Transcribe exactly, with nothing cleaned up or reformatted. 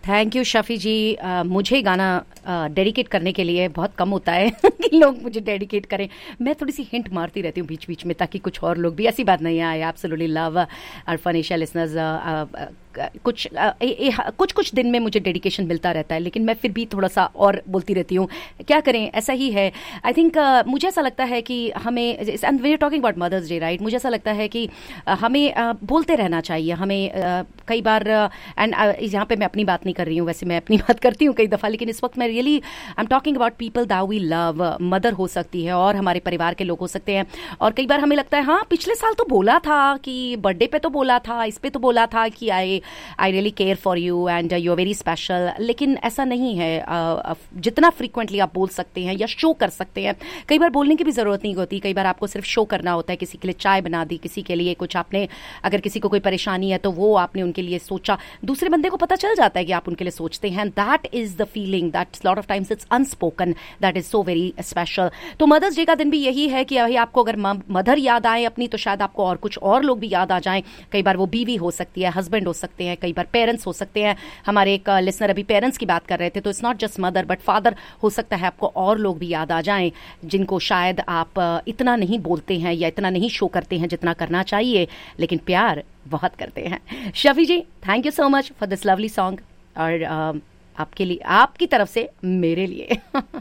Thank you Shafi ji. uh, मुझे गाना dedicate uh, करने के लिए बहुत कम होता है कि लोग मुझे डेडिकेट करें। मैं थोड़ी सी हिंट मारती रहती हूँ बीच बीच में ताकि कुछ और लोग भी, ऐसी बात नहीं है। I absolutely love our फनेशिया listeners. कुछ आ, ए, ए, कुछ कुछ दिन में मुझे डेडिकेशन मिलता रहता है, लेकिन मैं फिर भी थोड़ा सा और बोलती रहती हूँ। क्या करें, ऐसा ही है। आई थिंक uh, मुझे ऐसा लगता है कि हमें, and we are talking about mother's day right, मुझे ऐसा लगता है कि uh, हमें uh, बोलते रहना चाहिए। हमें uh, कई बार, एंड uh, uh, यहाँ पे मैं अपनी बात नहीं कर रही हूँ, वैसे मैं अपनी बात करती हूँ कई दफ़ा, लेकिन इस वक्त मैं really I am talking about people that we love. Mother हो सकती है और हमारे परिवार के लोग हो सकते हैं। और कई बार हमें लगता है हाँ पिछले साल तो बोला था कि बर्थडे पे तो बोला था, इस पे तो बोला था कि आई I really care for you and you are very special, लेकिन ऐसा नहीं है। uh, जितना फ्रीक्वेंटली आप बोल सकते हैं या शो कर सकते हैं, कई बार बोलने की भी ज़रूरत नहीं होती। कई बार आपको सिर्फ शो करना होता है। किसी के लिए चाय बना दी, किसी के लिए कुछ आपने, अगर किसी को कोई परेशानी है तो वो आपने उनके लिए सोचा, दूसरे बंदे को पता चल जाता है कि आप उनके लिए सोचते हैं। That is the feeling that lot of times it's unspoken, that is so very special. तो मदर्स डे का दिन भी यही है कि भाई आपको अगर मदर याद आए अपनी, तो शायद आपको और कुछ और लोग भी याद आ जाएं। कई बार वो बीवी हो सकती है, हस्बैंड हो सकते हैं, कई बार पेरेंट्स हो सकते हैं। हमारे एक लिसनर अभी पेरेंट्स की बात कर रहे थे, तो it's not just mother but father हो सकता है आपको और लोग भी याद आ जाएं जिनको शायद आप इतना नहीं बोलते हैं या इतना नहीं शो करते हैं जितना करना चाहिए, लेकिन प्यार बहुत करते हैं। शफी जी, thank you so much for this lovely song, और uh, आपके लिए, आपकी तरफ से मेरे लिए